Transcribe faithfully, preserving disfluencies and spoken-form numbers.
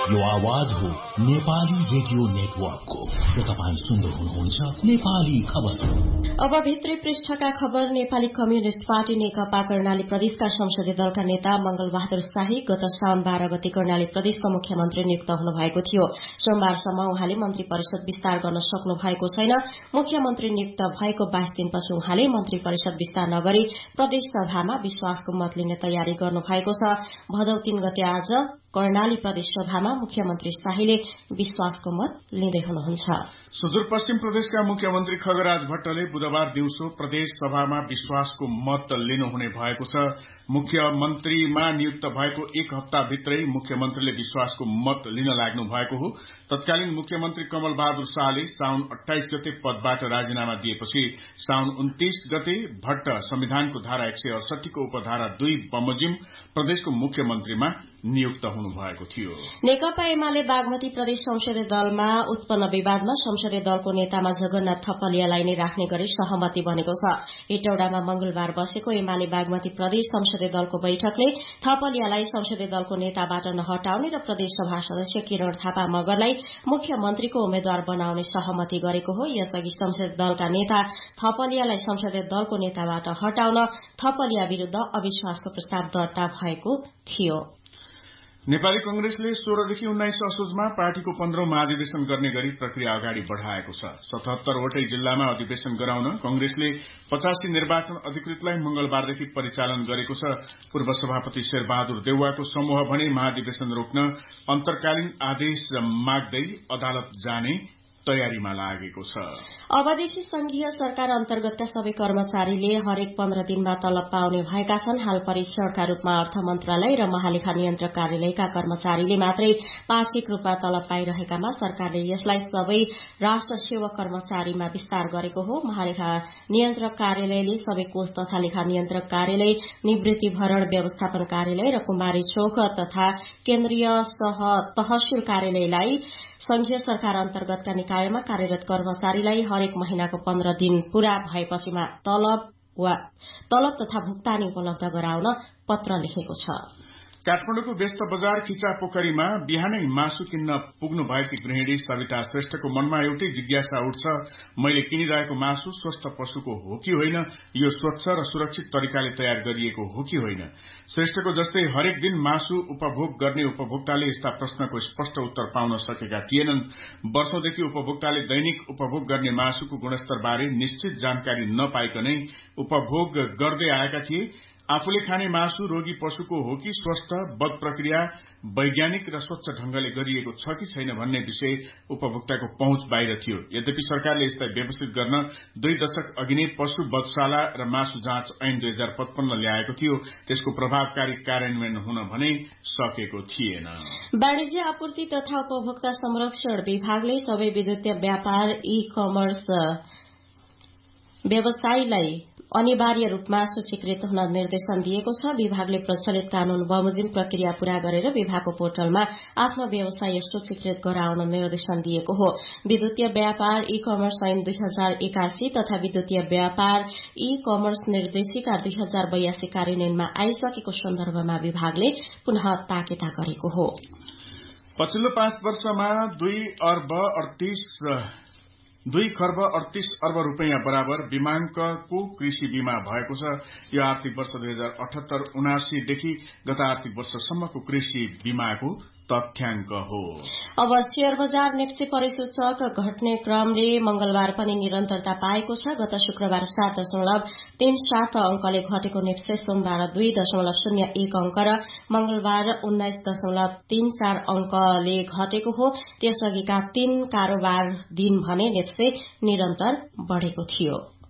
यो आवाज हो नेपाली रेडियो नेटवर्कको र तपाईँ सुन्दै हुनुहुन्छ नेपाली खबर। अब भित्री पृष्ठका खबर। नेपाली कम्युनिष्ट पार्टी नेकपा कर्णाली प्रदेशका संसदीय दलका नेता मंगल बहादुर शाही गत साउन बाह्र गते कर्णाली प्रदेशको मुख्यमन्त्री नियुक्त हुनुभएको थियो। सोमबारसम्म उहाँले मन्त्री परिषद विस्तार गर्न सक्नु भएको छैन। मुख्यमन्त्री नियुक्त भएको बाइस दिनपछि उहाँले मन्त्री परिषद विस्तार नगरी प्रदेश सभामा विश्वासको मत लिने तयारी गर्नु भएको छ। भदौ तीन गते आज कर्णाली प्रदेश सभामा मुख्यमन्त्री शाहीले विश्वासको मत लिँदै हुनुहुन्छ। सुदूरपश्चिम प्रदेशका मुख्यमन्त्री खगराज भट्टले बुधबार दिउँसो प्रदेश सभामा विश्वासको मत लिनुहुने भएको छ। मुख्यमन्त्रीमा नियुक्त भएको एक हप्ताभित्रै मुख्यमन्त्रीले विश्वासको मत लिन लाग्नु भएको हो। तत्कालीन मुख्यमन्त्री कमल बहादुर शाहले साउन अट्ठाइस गते पदबाट राजीनामा दिएपछि साउन उन्तीस गते भट्ट संविधानको धारा एक सय अडसठी को उपधारा दुई बमोजिम प्रदेशको मुख्यमन्त्रीमा नियुक्त हुनुभएको थियो। नेकपा एमाले बागमती प्रदेश संसदीय दलमा उत्पन्न विवादमा संसदीय दलको नेतामा जगन्नाथ थपलियालाई नै राख्ने गरी सहमति बनेको छ। हेटौडामा मंगलबार बसेको एमाले बागमती प्रदेश संसदीय दलको बैठकले थपलियालाई संसदीय दलको नेताबाट नहटाउने र प्रदेश सभा सदस्य किरण थापा मगरलाई मुख्यमन्त्रीको उम्मेद्वार बनाउने सहमति गरेको हो। यसअघि संसदीय दलका नेता थपलियालाई संसदीय दलको नेताबाट हटाउन थपलिया विरूद्ध अविश्वासको प्रस्ताव दर्ता भएको थियो। नेपाली कंग्रेसले सोह्रदेखि उन्नाइस असोजमा पार्टीको पन्ध्रौं महाधिवेशन गर्ने गरी प्रक्रिया अगाडि बढ़ाएको छ। सतहत्तरवटै जिल्लामा अधिवेशन गराउन कंग्रेसले पचासी निर्वाचन अधिकृतलाई मंगलबारदेखि परिचालन गरेको छ। पूर्व सभापति शेरबहादुर देउवाको समूह भने महाधिवेशन रोक्न अन्तर्कालीन आदेश माग्दै अदालत जाने तयारीमा लागेको छ। अबदेखि संघीय सरकार अन्तर्गतका सबै कर्मचारीले हरेक पन्ध्र दिनमा तलब पाउने भएका छन्। हाल परीक्षणका रूपमा अर्थ मन्त्रालय र महालेखा नियन्त्रक कार्यालयका कर्मचारीले मात्रै पाक्षिक रूपमा तलब पाइरहेकामा सरकारले यसलाई सबै राष्ट्र सेवक कर्मचारीमा विस्तार गरेको हो। महालेखा नियन्त्रक कार्यालयले सबै कोष तथा लेखा नियन्त्रक कार्यालय, निवृत्ति भरण व्यवस्थापन कार्यालय र कुमारी चोक तथा केन्द्रीय तहसील कार्यालयलाई संघीय सरकार अन्तर्गतका निकायमा कार्यरत कर्मचारीलाई हरेक महिनाको पन्ध्र दिन पूरा भएपछि तलब वा तलब तथा भुक्तानी उपलब्ध गराउन पत्र लेखेको छ। काठमाडौँको व्यस्त बजार खिचा पोखरीमा बिहानै मासु किन्न पुग्नु भएकी गृहिणी सविता श्रेष्ठको मनमा एउटै जिज्ञासा उठ्छ, मैले किनिरहेको मासु स्वस्थ पशुको हो कि होइन, यो स्वच्छ र सुरक्षित तरिकाले तयार गरिएको हो कि होइन। श्रेष्ठको जस्तै हरेक दिन मासु उपभोग गर्ने उपभोक्ताले यस्ता प्रश्नको स्पष्ट उत्तर पाउन सकेका थिएनन्। वर्षौंदेखि उपभोक्ताले दैनिक उपभोग गर्ने मासुको गुणस्तरबारे निश्चित जानकारी नपाइकनै उपभोग गर्दै आएका थिए। आफूले खाने मासु रोगी पशुको हो कि स्वस्थ, बध प्रक्रिया वैज्ञानिक र स्वच्छ ढंगले गरिएको छ कि छैन भन्ने विषय उपभोक्ताको पहुँच बाहिर थियो। यद्यपि सरकारले यसलाई व्यवस्थित गर्न दुई दशक अघि नै पशु वधशाला र मासु जाँच ऐन दुई हजार पचपन्न ल्याएको थियो। त्यसको प्रभावकारी कार्यान्वयन हुन भने सकेको थिएन। वाणिज्य आपूर्ति तथा उपभोक्ता संरक्षण विभागले सबै विद्युतीय व्यापार ई कमर्स व्यवसायीलाई अनिवार्य रूपमा सूचीकृत हुन निर्देशन दिएको छ। विभागले प्रचलित कानून बमोजिम प्रक्रिया पूरा गरेर विभागको पोर्टलमा आफ्नो व्यवसाय सूचीकृत गराउन निर्देशन दिएको हो। विद्युतीय व्यापार ई कमर्स ऐन दुई हजार एकासी तथा विद्युतीय व्यापार ई कमर्स निर्देशिका दुई हजार बयासी कार्यान्वयनमा आइसकेको सन्दर्भमा विभागले पुनः ताकेता गरेको हो। पछिल्लो पाँच वर्षमा दुई अर्ब अडतीस दुई खर्ब अडतीस अर्ब रूपियाँ बराबर बीमाङ्कको कृषि बीमा भएको छ। यो आर्थिक वर्ष दुई हजार अठहत्तर उनासीदेखि गत आर्थिक वर्षसम्मको कृषि बीमाको तथ्याङ्क हो। अब शेयर बजार नेप्से परिसूचक घट्ने क्रमले मंगलबार पनि निरन्तरता पाएको छ। गत शुक्रबार सात दशमलव तीन सात अंकले घटेको नेप्से सोमबार दुई दशमलव शून्य एक अंक र मंगलबार उन्नाइस दशमलव तीन चार अंकले घटेको हो। त्यसअघिका तीन कारोबार दिन भने नेप्से निरन्तर बढ़ेको थियो।